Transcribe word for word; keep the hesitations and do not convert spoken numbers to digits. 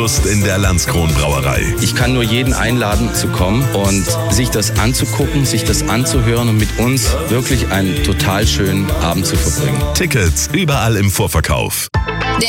Lust in der Landskron-Brauerei. Ich kann nur jeden einladen zu kommen und sich das anzugucken, sich das anzuhören und mit uns wirklich einen total schönen Abend zu verbringen. Tickets überall im Vorverkauf.